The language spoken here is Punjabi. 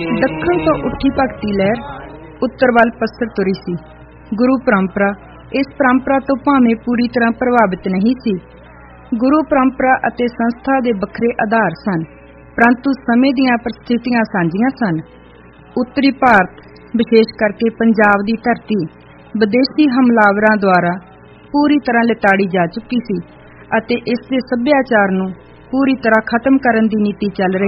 ਦੱਖਣ ਤੋਂ ਉੱਠੀ ਭਗਤੀ ਲਹਿਰ ਉੱਤਰ ਵੱਲ ਪਸਰ ਤੁਰੀ ਸੀ। ਗੁਰੂ ਪਰੰਪਰਾ ਇਸ ਪਰੰਪਰਾ ਤੋਂ ਭਾਵੇਂ ਪੂਰੀ ਤਰ੍ਹਾਂ ਪ੍ਰਭਾਵਿਤ ਨਹੀਂ ਸੀ। ਗੁਰੂ ਪਰੰਪਰਾ ਅਤੇ ਸੰਸਥਾ ਦੇ ਵੱਖਰੇ ਆਧਾਰ ਸਨ, ਪਰੰਤੂ ਸਮੇਂ ਦੀਆਂ ਪਰਿਸਥਿਤੀਆਂ ਸਾਂਝੀਆਂ ਸਨ। ਉੱਤਰੀ ਭਾਰਤ, ਵਿਸ਼ੇਸ਼ ਕਰਕੇ ਪੰਜਾਬ ਦੀ ਧਰਤੀ ਵਿਦੇਸ਼ੀ ਹਮਲਾਵਰਾਂ ਦੁਆਰਾ ਪੂਰੀ ਤਰ੍ਹਾਂ ਲਿਤਾੜੀ ਜਾ ਚੁੱਕੀ ਸੀ ਅਤੇ ਇਸ ਦੇ ਸੱਭਿਆਚਾਰ ਨੂੰ ਪੂਰੀ ਤਰ੍ਹਾਂ ਖਤਮ ਕਰਨ ਦੀ ਨੀਤੀ ਚੱਲ ਰਹੀ